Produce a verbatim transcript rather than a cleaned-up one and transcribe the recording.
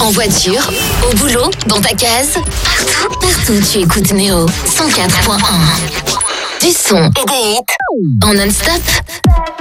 En voiture, au boulot, dans ta case, partout, partout tu écoutes Néo cent quatre point un. Du son et des hits en non-stop.